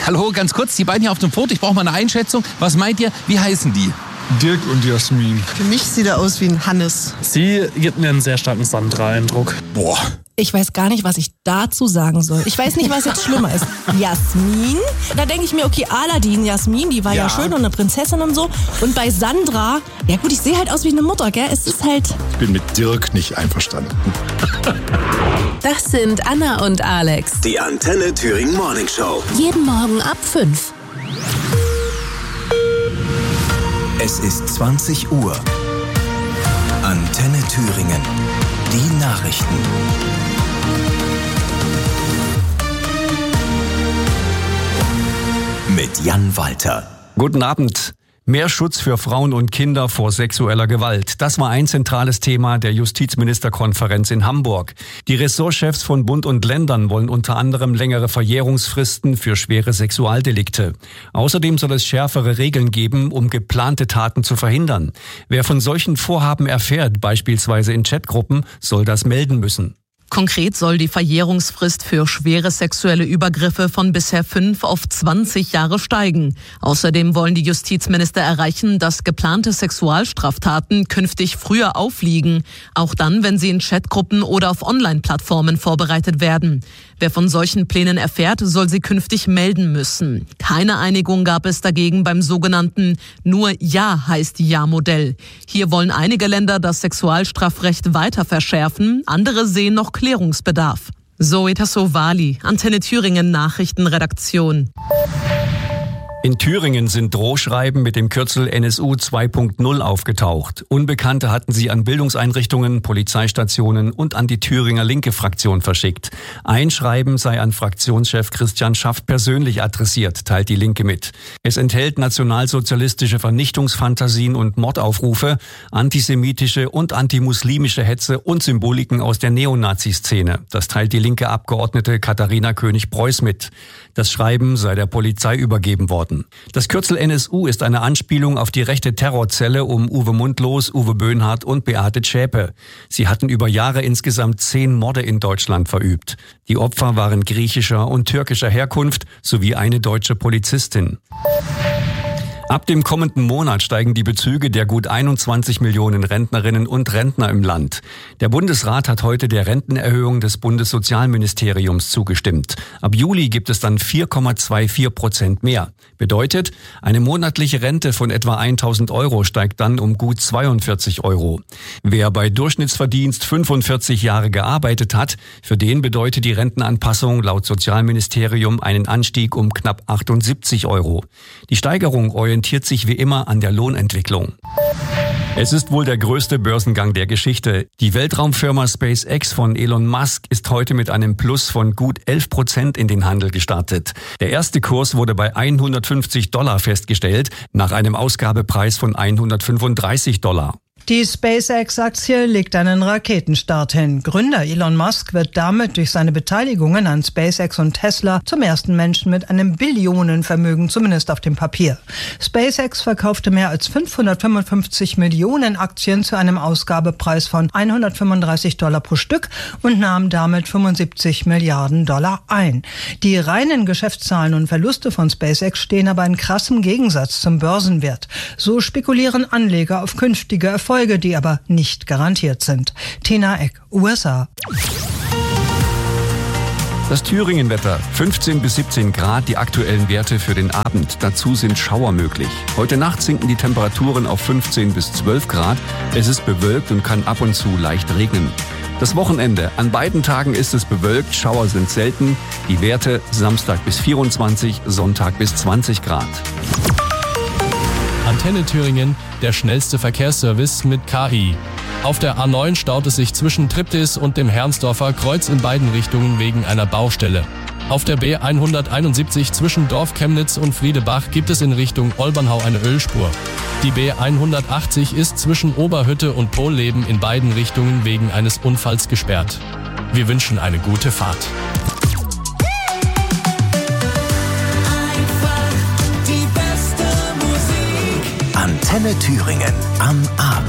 Hallo, ganz kurz, die beiden hier auf dem Foto, ich brauche mal eine Einschätzung. Was meint ihr, wie heißen die? Dirk und Jasmin. Für mich sieht er aus wie ein Hannes. Sie gibt mir einen sehr starken Sandra-Eindruck. Boah. Ich weiß gar nicht, was ich dazu sagen soll. Ich weiß nicht, was jetzt schlimmer ist. Jasmin? Da denke ich mir, okay, Aladdin, Jasmin, die war ja schön und eine Prinzessin und so. Und bei Sandra, ja gut, ich sehe halt aus wie eine Mutter, gell? Es ist halt... Ich bin mit Dirk nicht einverstanden. Das sind Anna und Alex. Die Antenne Thüringen Morning Show. Jeden Morgen ab 5. Es ist 20 Uhr. Antenne Thüringen. Die Nachrichten. Mit Jan Walter. Guten Abend. Mehr Schutz für Frauen und Kinder vor sexueller Gewalt. Das war ein zentrales Thema der Justizministerkonferenz in Hamburg. Die Ressortchefs von Bund und Ländern wollen unter anderem längere Verjährungsfristen für schwere Sexualdelikte. Außerdem soll es schärfere Regeln geben, um geplante Taten zu verhindern. Wer von solchen Vorhaben erfährt, beispielsweise in Chatgruppen, soll das melden müssen. Konkret soll die Verjährungsfrist für schwere sexuelle Übergriffe von bisher 5 auf 20 Jahre steigen. Außerdem wollen die Justizminister erreichen, dass geplante Sexualstraftaten künftig früher aufliegen, auch dann, wenn sie in Chatgruppen oder auf Online-Plattformen vorbereitet werden. Wer von solchen Plänen erfährt, soll sie künftig melden müssen. Keine Einigung gab es dagegen beim sogenannten Nur Ja heißt Ja-Modell. Hier wollen einige Länder das Sexualstrafrecht weiter verschärfen, andere sehen noch Klärungsbedarf. Zoe Tassovali, Antenne Thüringen Nachrichtenredaktion. In Thüringen sind Drohschreiben mit dem Kürzel NSU 2.0 aufgetaucht. Unbekannte hatten sie an Bildungseinrichtungen, Polizeistationen und an die Thüringer Linke-Fraktion verschickt. Ein Schreiben sei an Fraktionschef Christian Schaft persönlich adressiert, teilt die Linke mit. Es enthält nationalsozialistische Vernichtungsfantasien und Mordaufrufe, antisemitische und antimuslimische Hetze und Symboliken aus der Neonazi-Szene. Das teilt die linke Abgeordnete Katharina König-Preuß mit. Das Schreiben sei der Polizei übergeben worden. Das Kürzel NSU ist eine Anspielung auf die rechte Terrorzelle um Uwe Mundlos, Uwe Böhnhardt und Beate Zschäpe. Sie hatten über Jahre insgesamt 10 Morde in Deutschland verübt. Die Opfer waren griechischer und türkischer Herkunft sowie eine deutsche Polizistin. Ab dem kommenden Monat steigen die Bezüge der gut 21 Millionen Rentnerinnen und Rentner im Land. Der Bundesrat hat heute der Rentenerhöhung des Bundessozialministeriums zugestimmt. Ab Juli gibt es dann 4,24% mehr. Bedeutet, eine monatliche Rente von etwa 1.000 Euro steigt dann um gut 42 Euro. Wer bei Durchschnittsverdienst 45 Jahre gearbeitet hat, für den bedeutet die Rentenanpassung laut Sozialministerium einen Anstieg um knapp 78 Euro. Die Steigerung orientiert sich wie immer an der Lohnentwicklung. Es ist wohl der größte Börsengang der Geschichte. Die Weltraumfirma SpaceX von Elon Musk ist heute mit einem Plus von gut 11% in den Handel gestartet. Der erste Kurs wurde bei $150 festgestellt, nach einem Ausgabepreis von $135. Die SpaceX-Aktie legt einen Raketenstart hin. Gründer Elon Musk wird damit durch seine Beteiligungen an SpaceX und Tesla zum ersten Menschen mit einem Billionenvermögen, zumindest auf dem Papier. SpaceX verkaufte mehr als 555 Millionen Aktien zu einem Ausgabepreis von $135 pro Stück und nahm damit $75 Milliarden ein. Die reinen Geschäftszahlen und Verluste von SpaceX stehen aber in krassem Gegensatz zum Börsenwert. So spekulieren Anleger auf künftige Erfolge, die aber nicht garantiert sind. Tina Eck, USA. Das Thüringen-Wetter. 15 bis 17 Grad, die aktuellen Werte für den Abend. Dazu sind Schauer möglich. Heute Nacht sinken die Temperaturen auf 15 bis 12 Grad. Es ist bewölkt und kann ab und zu leicht regnen. Das Wochenende. An beiden Tagen ist es bewölkt, Schauer sind selten. Die Werte Samstag bis 24, Sonntag bis 20 Grad. Antenne Thüringen, der schnellste Verkehrsservice mit KI. Auf der A9 staut es sich zwischen Triptis und dem Herrnsdorfer Kreuz in beiden Richtungen wegen einer Baustelle. Auf der B171 zwischen Dorf Chemnitz und Friedebach gibt es in Richtung Olbernhau eine Ölspur. Die B180 ist zwischen Oberhütte und Polleben in beiden Richtungen wegen eines Unfalls gesperrt. Wir wünschen eine gute Fahrt. Antenne Thüringen am Abend.